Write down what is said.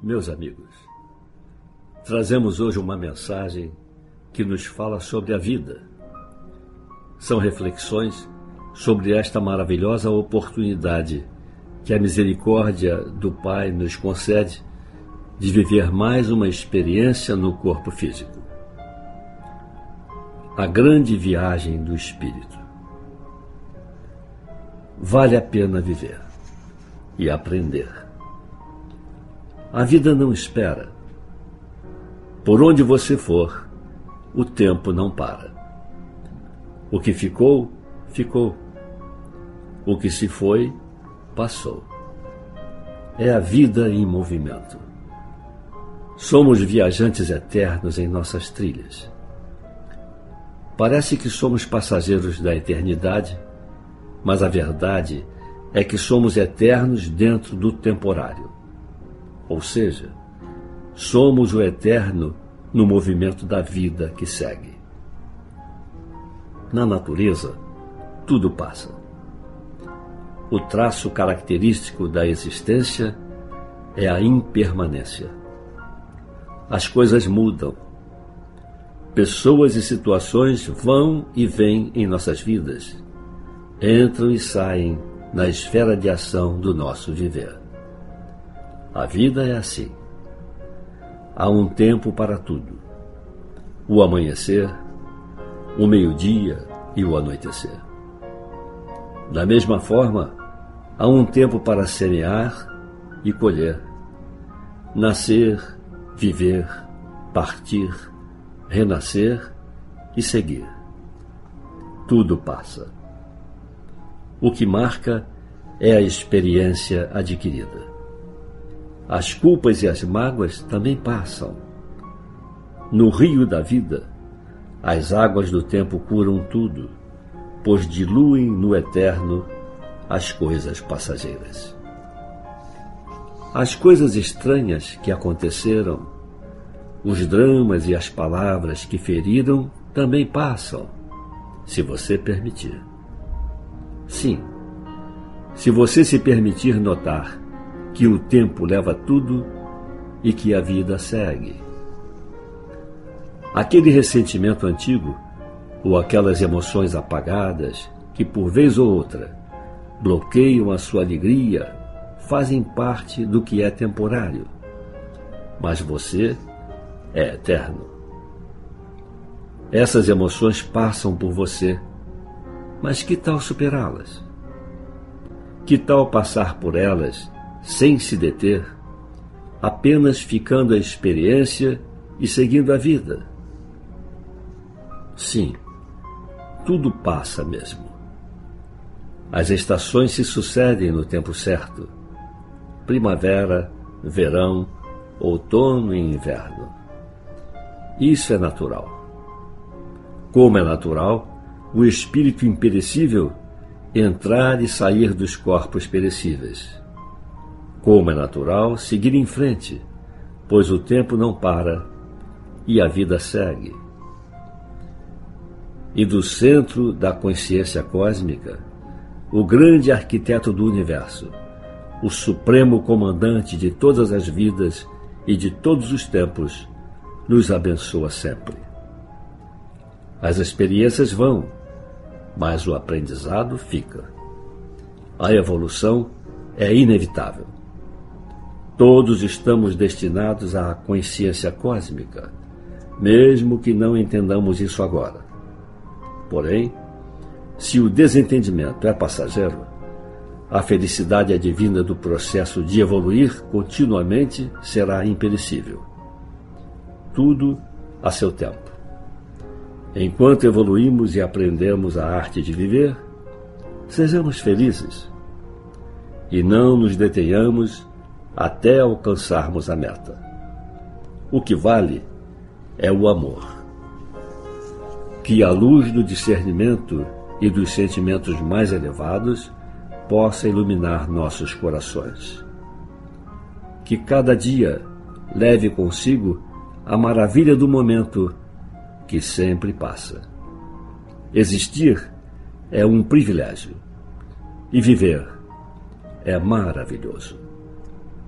Meus amigos, trazemos hoje uma mensagem que nos fala sobre a vida. São reflexões sobre esta maravilhosa oportunidade que a misericórdia do Pai nos concede de viver mais uma experiência no corpo físico. A grande viagem do espírito. Vale a pena viver e aprender. A vida não espera. Por onde você for, o tempo não para. O que ficou, ficou. O que se foi, passou. É a vida em movimento. Somos viajantes eternos em nossas trilhas. Parece que somos passageiros da eternidade, mas a verdade é que somos eternos dentro do temporário. Ou seja, somos o eterno no movimento da vida que segue. Na natureza, tudo passa. O traço característico da existência é a impermanência. As coisas mudam. Pessoas e situações vão e vêm em nossas vidas, entram e saem na esfera de ação do nosso viver. A vida é assim. Há um tempo para tudo. O amanhecer, o meio-dia e o anoitecer. Da mesma forma, há um tempo para semear e colher, nascer, viver, partir, renascer e seguir. Tudo passa. O que marca é a experiência adquirida. As culpas e as mágoas também passam. No rio da vida, as águas do tempo curam tudo, pois diluem no eterno as coisas passageiras. As coisas estranhas que aconteceram, os dramas e as palavras que feriram também passam, se você permitir. Sim, se você se permitir notar que o tempo leva tudo e que a vida segue. Aquele ressentimento antigo, ou aquelas emoções apagadas que, por vez ou outra, bloqueiam a sua alegria, fazem parte do que é temporário. Mas você é eterno. Essas emoções passam por você, mas que tal superá-las? Que tal passar por elas sem se deter, apenas ficando a experiência e seguindo a vida? Sim, tudo passa mesmo. As estações se sucedem no tempo certo: primavera, verão, outono e inverno. Isso é natural. Como é natural o espírito imperecível entrar e sair dos corpos perecíveis. Como é natural seguir em frente, pois o tempo não para e a vida segue. E do centro da consciência cósmica, o grande arquiteto do universo, o supremo comandante de todas as vidas e de todos os tempos, nos abençoa sempre. As experiências vão, mas o aprendizado fica. A evolução é inevitável. Todos estamos destinados à consciência cósmica, mesmo que não entendamos isso agora. Porém, se o desentendimento é passageiro, a felicidade advinda do processo de evoluir continuamente será imperecível. Tudo a seu tempo. Enquanto evoluímos e aprendemos a arte de viver, sejamos felizes e não nos detenhamos até alcançarmos a meta. O que vale é o amor. Que a luz do discernimento e dos sentimentos mais elevados possa iluminar nossos corações. Que cada dia leve consigo a maravilha do momento que sempre passa. Existir é um privilégio e viver é maravilhoso.